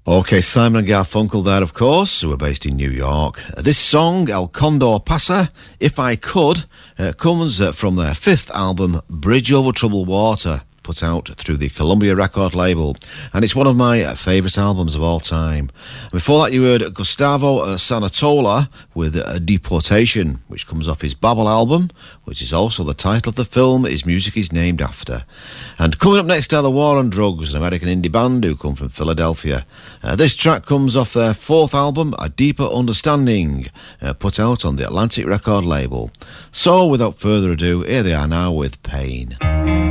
Okay, Simon and Garfunkel there, of course, who are based in New York. This song, El Condor Pasa, If I Could, comes from their fifth album, Bridge Over Troubled Water, put out through the Columbia record label, and it's one of my favourite albums of all time. Before that you heard Gustavo Santaola with Deportation, which comes off his Babel album, which is also the title of the film his music is named after. And coming up next are The War on Drugs, an American indie band who come from Philadelphia. This track comes off their fourth album, A Deeper Understanding, put out on the Atlantic record label. So without further ado, here they are now with Pain.